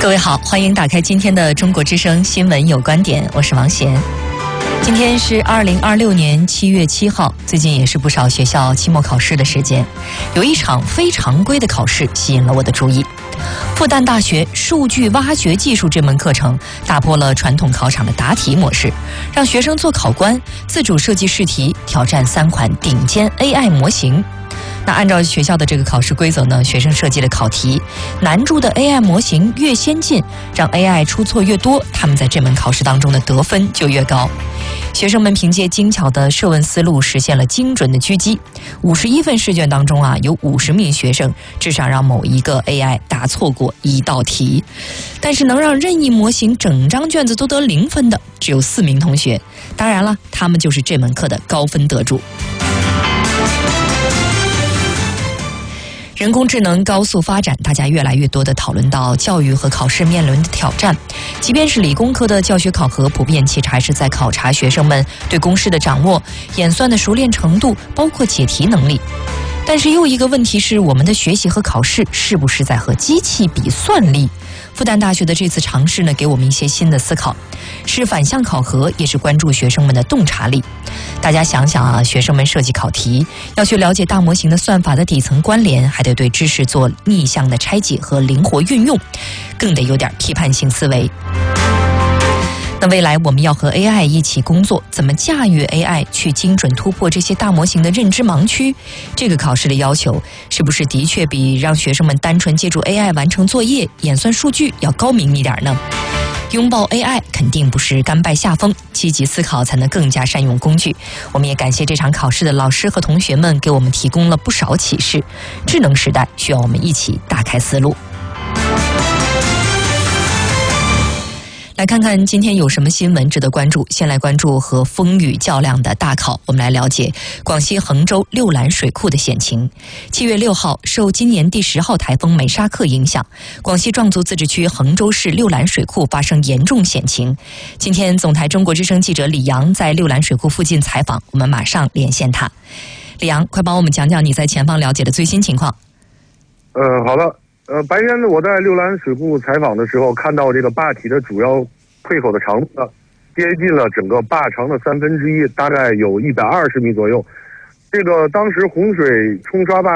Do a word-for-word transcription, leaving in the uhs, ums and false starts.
各位好，欢迎打开今天的中国之声新闻有观点，我是王贤。今天是二零二六年七月七号，最近也是不少学校期末考试的时间，有一场非常规的考试吸引了我的注意。复旦大学数据挖掘技术这门课程打破了传统考场的答题模式，让学生做考官自主设计试题，挑战三款顶尖 A I 模型。那按照学校的这个考试规则呢，学生设计的考题难度的 A I 模型越先进，让 A I 出错越多，他们在这门考试当中的得分就越高。学生们凭借精巧的设问思路实现了精准的狙击。五十一份试卷当中啊，有五十名学生至少让某一个 A I 答错过一道题，但是能让任意模型整张卷子都得零分的只有四名同学。当然了，他们就是这门课的高分得主。人工智能高速发展，大家越来越多地讨论到教育和考试面临的挑战。即便是理工科的教学考核，普遍其实还是在考察学生们对公式的掌握、演算的熟练程度，包括解题能力。但是又一个问题是，我们的学习和考试是不是在和机器比算力？复旦大学的这次尝试呢，给我们一些新的思考，是反向考核，也是关注学生们的洞察力。大家想想啊，学生们设计考题要去了解大模型的算法的底层关联，还得对知识做逆向的拆解和灵活运用，更得有点批判性思维。那未来我们要和 A I 一起工作，怎么驾驭 A I 去精准突破这些大模型的认知盲区？这个考试的要求是不是的确比让学生们单纯借助 A I 完成作业、演算数据要高明一点呢？拥抱 A I 肯定不是甘拜下风，积极思考才能更加善用工具。我们也感谢这场考试的老师和同学们，给我们提供了不少启示。智能时代需要我们一起打开思路。来看看今天有什么新闻值得关注。先来关注和风雨较量的大考，我们来了解广西衡州六兰水库的险情。七月六号，受今年第十号台风美沙克影响，广西壮族自治区衡州市六兰水库发生严重险情。今天总台中国之声记者李阳在六兰水库附近采访，我们马上连线他。李阳，快帮我们讲讲你在前方了解的最新情况。 呃，好的。呃，白天呢，我在六兰水库采访的时候，看到这个坝体的主要退口的长度呢，接近了整个坝长的三分之一，大概有一百二十米左右。这个当时洪水冲刷坝